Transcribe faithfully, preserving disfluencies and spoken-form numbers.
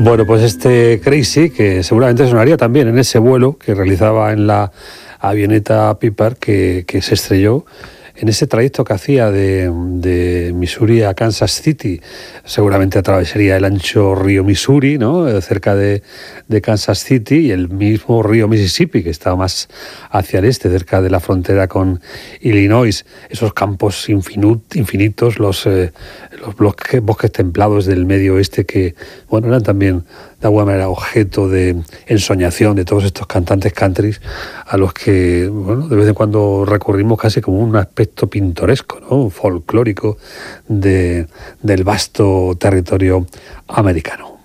Bueno, pues este Crazy, que seguramente sonaría también en ese vuelo que realizaba en la avioneta Piper, que, que se estrelló en ese trayecto que hacía de, de Missouri a Kansas City. Seguramente atravesaría el ancho río Missouri, ¿no?, cerca de, de Kansas City, y el mismo río Mississippi, que está más hacia el este, cerca de la frontera con Illinois. Esos campos infinut, infinitos, los, eh, los bosques, bosques templados del medio oeste, que, bueno, eran también de alguna manera objeto de ensoñación de todos estos cantantes country, a los que, bueno, de vez en cuando recurrimos casi como un aspecto pintoresco, ¿no?, folclórico de, del vasto territorio americano.